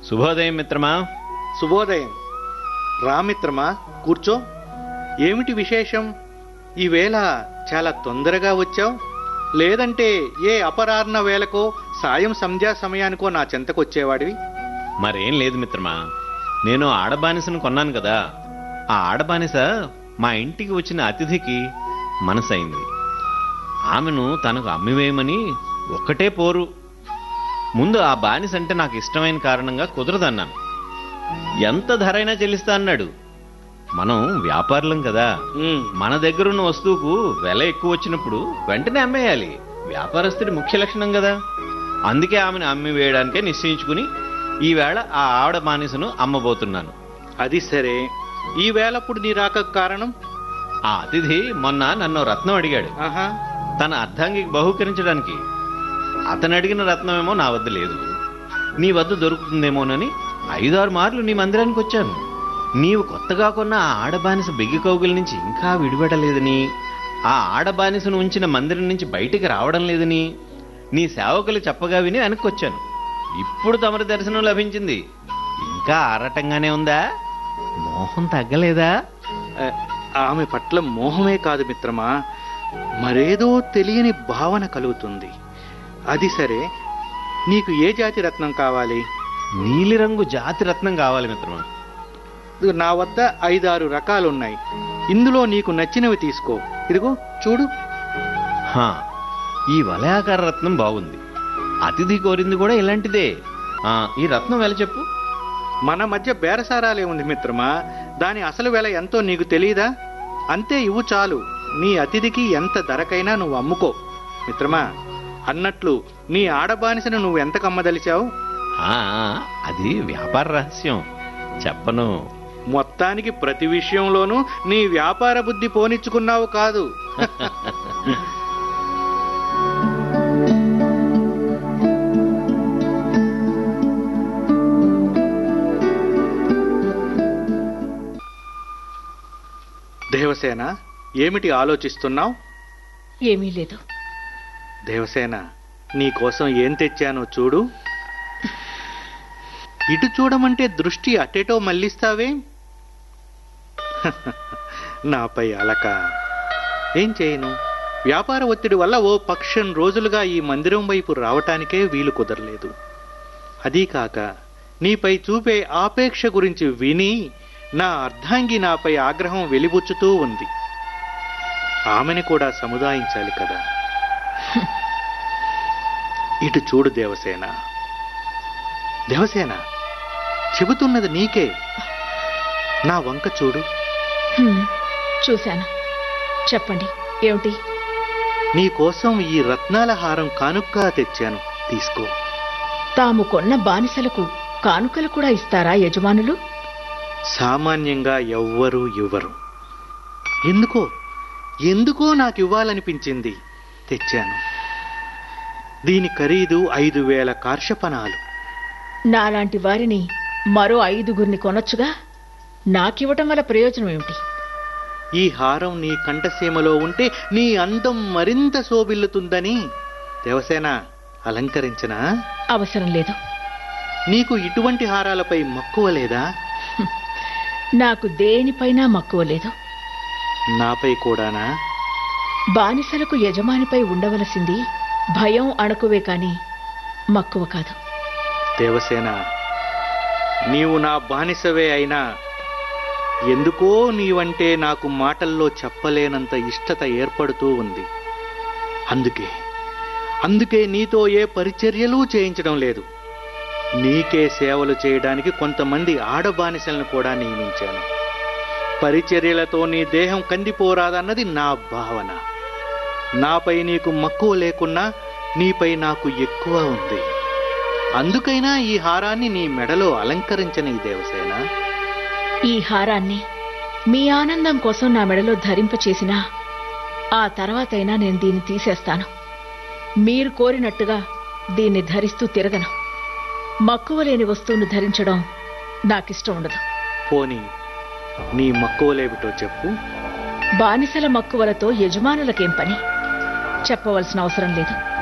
శుభోదయం మిత్రమా. శుభోదయం. రామిత్రమా, కూర్చో. ఏమిటి విశేషం? ఈవేళ చాలా తొందరగా వచ్చావు. లేదంటే ఏ అపరాహ్న వేళకో సాయం సంధ్యా సమయానికో నా చెంతకొచ్చేవాడివి. మరేం లేదు మిత్రమా, నేను ఆడబానిసను కొన్నాను కదా. ఆ ఆడబానిస మా ఇంటికి వచ్చిన అతిథికి మనసైంది. ఆమెను తనకు అమ్మివేయమని ఒక్కటే పోరు. ముందు ఆ బానిస అంటే నాకు ఇష్టమైన కారణంగా కుదరదన్నాను. ఎంత ధరైనా చెల్లిస్తా అన్నాడు. మనం వ్యాపారులం కదా, మన దగ్గరున్న వస్తువుకు వెల ఎక్కువ వచ్చినప్పుడు వెంటనే అమ్మేయాలి. వ్యాపారస్తుడి ముఖ్య లక్షణం కదా. అందుకే ఆమెను అమ్మి వేయడానికే నిశ్చయించుకుని ఈవేళ ఆ ఆవిడ బానిసను అమ్మబోతున్నాను. అది సరే, ఈ వేళప్పుడు నీ రాకకు కారణం? ఆ అతిథి మొన్న నన్ను రత్నం అడిగాడు, తన అర్ధాంగికి బహూకరించడానికి. అతను అడిగిన రత్నమేమో నా వద్ద లేదు. నీ వద్ద దొరుకుతుందేమోనని 5-6 మార్లు నీ మందిరానికి వచ్చాను. నీవు కొత్తగా కొన్న ఆ ఆడబానిస బిగ్గి కౌగిలి నుంచి ఇంకా విడిపెట్టలేదని, ఆ ఆడబానిసను ఉంచిన మందిరం నుంచి బయటికి రావడం లేదని నీ సేవకులు చెప్పగా విని వెనక్కొచ్చాను. ఇప్పుడు తమరి దర్శనం లభించింది. ఇంకా ఆరాటంగానే ఉందా? మోహం తగ్గలేదా? ఆమె పట్ల మోహమే కాదు మిత్రమా, మరేదో తెలియని భావన కలుగుతుంది. అది సరే, నీకు ఏ జాతి రత్నం కావాలి? నీలిరంగు జాతి రత్నం కావాలి మిత్రమా. నా వద్ద 5-6 రకాలున్నాయి. ఇందులో నీకు నచ్చినవి తీసుకో. ఇదిగో చూడు. ఈ వలయాకార రత్నం బాగుంది. అతిథి కోరింది కూడా ఇలాంటిదే. ఈ రత్నం వెల చెప్పు. మన మధ్య బేరసారాలే ఉంది మిత్రమా. దాని అసలు వెల ఎంతో నీకు తెలియదా? అంతే, ఇవ్వు చాలు. నీ అతిథికి ఎంత ధరకైనా నువ్వు అమ్ముకో. మిత్రమా, అన్నట్లు నీ ఆడబానిసను నువ్వు ఎంత కమ్మదలిచావు? అది వ్యాపార రహస్యం, చెప్పను. మొత్తానికి ప్రతి విషయంలోనూ నీ వ్యాపార బుద్ధి పోనిచ్చుకున్నావు కాదు. దేవసేన, ఏమిటి ఆలోచిస్తున్నావు? ఏమీ లేదు. దేవసేన, నీకోసం ఏం తెచ్చానో చూడు. ఇటు చూడమంటే దృష్టి అటేటో మళ్ళిస్తావే. నాపై అలక. ఏం చేయను? వ్యాపార ఒత్తిడి వల్ల ఓ పక్షం రోజులుగా ఈ మందిరం వైపు రావటానికే వీలు కుదరలేదు. అదీకాక నీపై చూపే ఆపేక్ష గురించి విని నా అర్ధాంగి నాపై ఆగ్రహం వెలిబుచ్చుతూ ఉంది. ఆమెని కూడా సముదాయించాలి కదా. ఇటు చూడు దేవసేన. దేవసేన, చెబుతున్నది నీకే. నా వంక చూడు. చూశాను. చెప్పండి, ఏమిటి? నీకోసం ఈ రత్నాల హారం కానుకగా తెచ్చాను, తీసుకో. తాము కొన్న బానిసలకు కానుకలు కూడా ఇస్తారా యజమానులు? సామాన్యంగా ఎవ్వరూ ఇవ్వరు. ఎందుకో నాకు ఇవ్వాలనిపించింది, తెచ్చాను. దీని ఖరీదు 5,000 కార్షపణాలు. నాలాంటి వారిని మరో 5గురిని కొనొచ్చుగా. నాకివ్వటం వల్ల ప్రయోజనం ఏమిటి? ఈ హారం నీ కంఠసీమలో ఉంటే నీ అందం మరింత శోభిల్లుతుందని దేవసేన అలంకరించనా? అవసరం లేదు. నీకు ఇటువంటి హారాలపై మక్కువ లేదా? నాకు దేనిపైనా మక్కువ లేదు. నాపై కూడానా? బానిసలకు యజమానిపై ఉండవలసింది భయం, అణకువే కాని మక్కువ కాదు. దేవసేన, నీవు నా బానిసవే అయినా ఎందుకో నీవంటే నాకు మాటల్లో చెప్పలేనంత ఇష్టత ఏర్పడుతూ ఉంది. అందుకే నీతో ఏ పరిచర్యలు చేయించడం లేదు. నీకే సేవలు చేయడానికి కొంతమంది ఆడబానిసలను కూడా నియమించాను. పరిచర్యలతో నీ దేహం కందిపోరాదన్నది నా భావన. నాపై నీకు మక్కువ లేకున్నా నీపై నాకు ఎక్కువ ఉంది. అందుకైనా ఈ హారాన్ని నీ మెడలో అలంకరించని దేవసేన. ఈ హారాన్ని మీ ఆనందం కోసం నా మెడలో ధరింపచేసినా ఆ తర్వాతైనా నేను దీన్ని తీసేస్తాను. మీరు కోరినట్టుగా దీన్ని ధరిస్తూ తిరగను. మక్కువ లేని వస్తువును ధరించడం నాకిష్టం ఉండదు. పోనీ నీ మక్కువలేమిటో చెప్పు. బానిసల మక్కువలతో యజమానులకేం పని? చెప్పవలసిన అవసరం లేదు.